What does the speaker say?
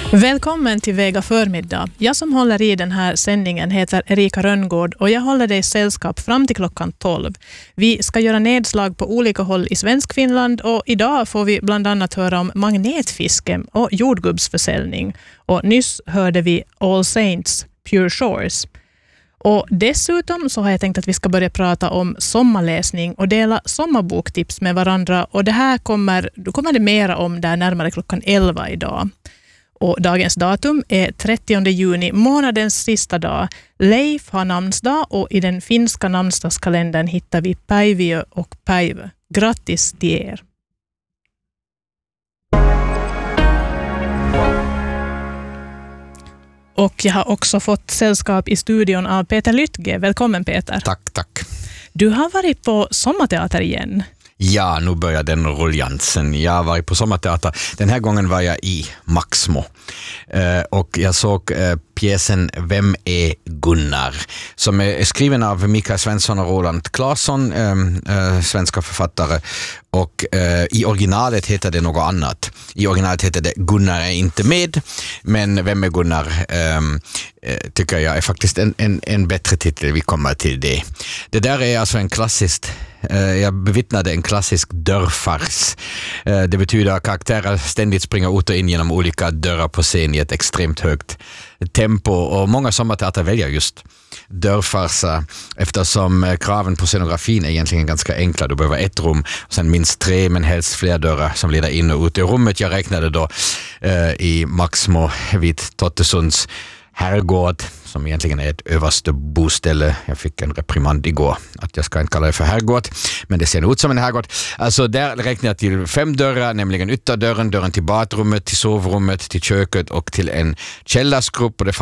Välkommen till Vega förmiddag. Jag som håller i den här sändningen heter Erika Rönngård och jag håller dig sällskap fram till klockan 12. Vi ska göra nedslag på olika håll i Svenskfinland och idag får vi bland annat höra om magnetfiske och jordgubbsförsäljning. Och nyss hörde vi All Saints Pure Shores. Och dessutom så har jag tänkt att vi ska börja prata om sommarläsning och dela sommarboktips med varandra. Och det här kommer det mera om där närmare klockan 11 idag. Och dagens datum är 30 juni, månadens sista dag. Leif har namnsdag och i den finska namnsdagskalendern hittar vi Päiviö och Päivö. Grattis till er! Och jag har också fått sällskap i studion av Peter Lytge. Välkommen Peter. Tack. Du har varit på sommarteater igen. Ja, nu börjar den ruljansen. Jag har varit på sommarteater. Den här gången var jag i Maxmo. Och jag såg pjäsen Vem är Gunnar? Som är skriven av Mikael Svensson och Roland Claesson, svenska författare. Och i originalet heter det något annat. I originalet heter det Gunnar är inte med. Men Vem är Gunnar tycker jag är faktiskt en bättre titel. Vi kommer till det. Det där är alltså en klassisk... Jag bevittnade en klassisk dörrfars. Det betyder att karaktärer ständigt springer ut och in genom olika dörrar på scen i ett extremt högt tempo. Och många sommarteater väljer just dörrfarser eftersom kraven på scenografin är egentligen ganska enkla. Du behöver ett rum och sen minst 3 men helst fler dörrar som leder in och ut i rummet. Jag räknade då i Maxmo vid Tottesunds herrgård som egentligen är ett överste boställe. Jag fick en reprimand igår att jag ska inte kalla det för herrgård, men det ser ut som en herrgård. Alltså där räknar jag till 5 dörrar, nämligen ytterdörren, dörren till badrummet, till sovrummet, till köket och till en källarskrupp. Och det